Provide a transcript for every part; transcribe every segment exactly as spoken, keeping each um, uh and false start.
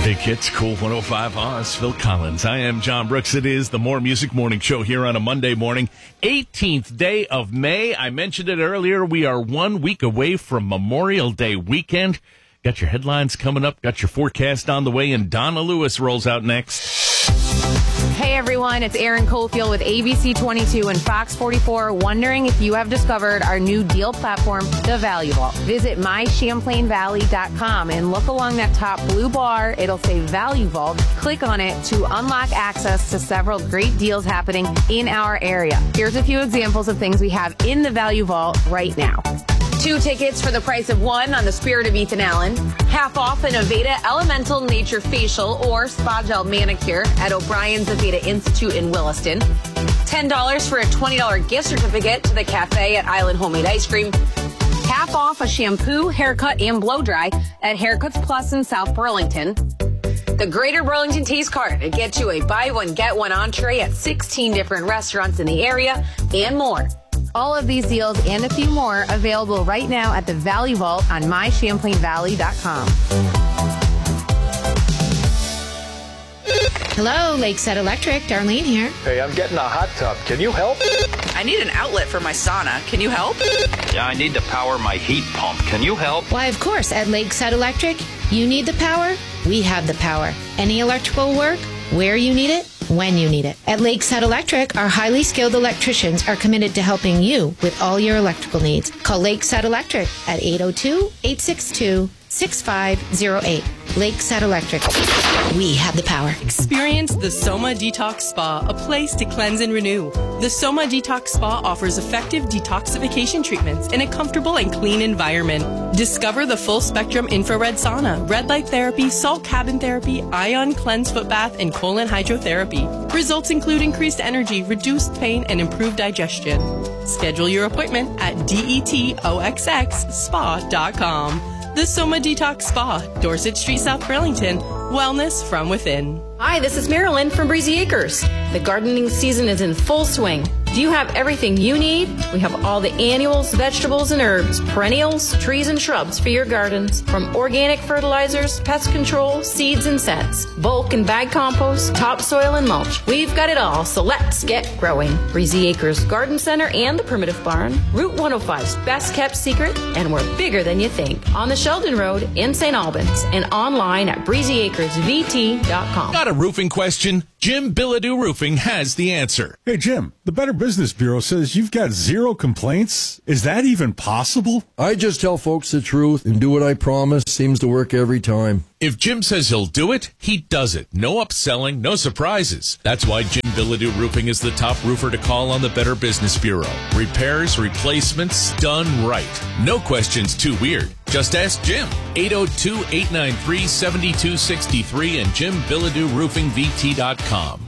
Big Hits, Cool one oh five Oz, Phil Collins. I am John Brooks. It is the More Music Morning Show here on a Monday morning, eighteenth day of May. I mentioned it earlier. We are one week away from Memorial Day weekend. Got your headlines coming up, got your forecast on the way, and Donna Lewis rolls out next. Hey everyone, it's Erin Cofield with A B C twenty-two and Fox forty-four, wondering if you have discovered our new deal platform, The Value Vault. Visit my champlain valley dot com and look along that top blue bar. It'll say Value Vault. Click on it to unlock access to several great deals happening in our area. Here's a few examples of things we have in the Value Vault right now. Two tickets for the price of one on the Spirit of Ethan Allen. Half off an Aveda Elemental Nature Facial or Spa Gel Manicure at O'Brien's Aveda Institute in Williston. ten dollars for a twenty dollars gift certificate to the cafe at Island Homemade Ice Cream. Half off a shampoo, haircut, and blow dry at Haircuts Plus in South Burlington. The Greater Burlington Taste Card to get you a buy one, get one entree at sixteen different restaurants in the area and more. All of these deals and a few more available right now at the Value Vault on my champlain valley dot com. Hello, Lakeside Electric. Darlene here. Hey, I'm getting a hot tub. Can you help? I need an outlet for my sauna. Can you help? Yeah, I need to power my heat pump. Can you help? Why, of course, at Lakeside Electric, you need the power, we have the power. Any electrical work, where you need it, when you need it. At Lakeside Electric, our highly skilled electricians are committed to helping you with all your electrical needs. Call Lakeside Electric at eight oh two, eight six two, six five oh eight. Lakeside Electric. We have the power. Experience the Soma Detox Spa, a place to cleanse and renew. The Soma Detox Spa offers effective detoxification treatments in a comfortable and clean environment. Discover the full spectrum infrared sauna, red light therapy, salt cabin therapy, ion cleanse foot bath, and colon hydrotherapy. Results include increased energy, reduced pain, and improved digestion. Schedule your appointment at detox spa dot com. The Soma Detox Spa, Dorset Street, South Burlington. Wellness from within. Hi, this is Marilyn from Breezy Acres. The gardening season is in full swing. Do you have everything you need? We have all the annuals, vegetables, and herbs, perennials, trees, and shrubs for your gardens. From organic fertilizers, pest control, seeds and scents, bulk and bag compost, topsoil and mulch. We've got it all, so let's get growing. Breezy Acres Garden Center and the Primitive Barn, Route one oh five's best kept secret, and we're bigger than you think. On the Sheldon Road in Saint Albans and online at breezy acres v t dot com. Got a roofing question? Jim Bilodeau Roofing has the answer. Hey, Jim, the Better Business Bureau says you've got zero complaints. Is that even possible? I just tell folks the truth and do what I promise. Seems to work every time. If Jim says he'll do it, he does it. No upselling, no surprises. That's why Jim Bilodeau Roofing is the top roofer to call on the Better Business Bureau. Repairs, replacements, done right. No questions too weird. Just ask Jim. eight oh two, eight nine three, seven two six three and jim bilodeau roofing v t dot com.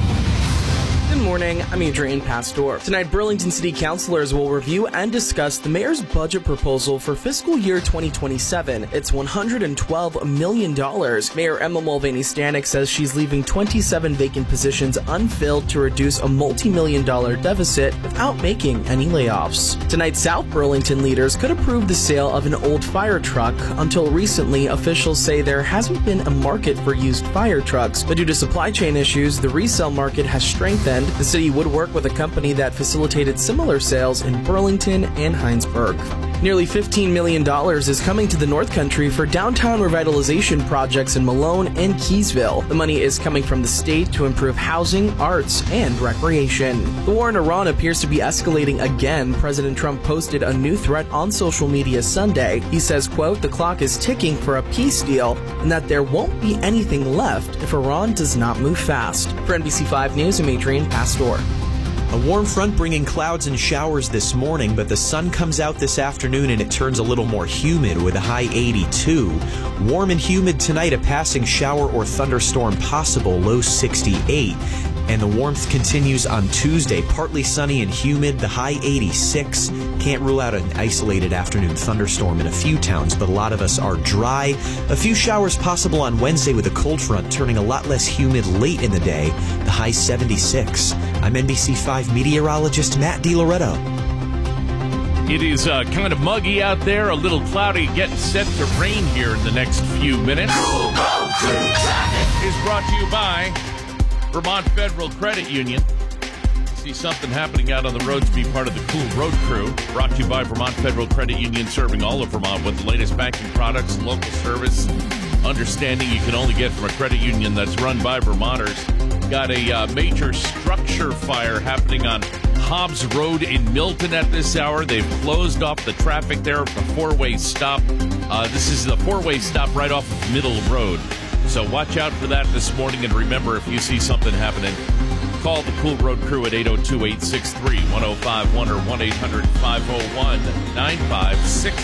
Good morning, I'm Adrian Pastor. Tonight, Burlington City Councilors will review and discuss the mayor's budget proposal for fiscal year twenty twenty-seven. It's one hundred twelve million dollars. Mayor Emma Mulvaney Stanek says she's leaving twenty-seven vacant positions unfilled to reduce a multi-million dollar deficit without making any layoffs. Tonight, South Burlington leaders could approve the sale of an old fire truck. Until recently, officials say there hasn't been a market for used fire trucks, but due to supply chain issues, the resale market has strengthened. The city would work with a company that facilitated similar sales in Burlington and Heinsberg. Nearly fifteen million dollars is coming to the North Country for downtown revitalization projects in Malone and Keysville. The money is coming from the state to improve housing, arts, and recreation. The war in Iran appears to be escalating again. President Trump posted a new threat on social media Sunday. He says, quote, "The clock is ticking for a peace deal and that there won't be anything left if Iran does not move fast." For N B C five News, I'm Adrian Pastor. A warm front bringing clouds and showers this morning, but the sun comes out this afternoon and it turns a little more humid with a high eighty-two. Warm and humid tonight, a passing shower or thunderstorm possible, low sixty-eight. And the warmth continues on Tuesday, partly sunny and humid, the high eighty-six. Can't rule out an isolated afternoon thunderstorm in a few towns, but a lot of us are dry. A few showers possible on Wednesday with a cold front turning a lot less humid late in the day, the high seventy-six. I'm N B C five meteorologist Matt DiLoretto. It is uh, kind of muggy out there, a little cloudy, getting set to rain here in the next few minutes. is brought to you by Vermont Federal Credit Union. See something happening out on the roads, be part of the Cool Road Crew. Brought to you by Vermont Federal Credit Union, serving all of Vermont with the latest banking products, local service, understanding you can only get from a credit union that's run by Vermonters. Got a uh, major structure fire happening on Hobbs Road in Milton at this hour. They've closed off the traffic there at the four-way stop. Uh, this is the four-way stop right off of Middle Road. So watch out for that this morning. And remember, if you see something happening, call the Cool Road Crew at eight oh two, eight six three, one oh five one or one eight hundred, five oh one, nine five six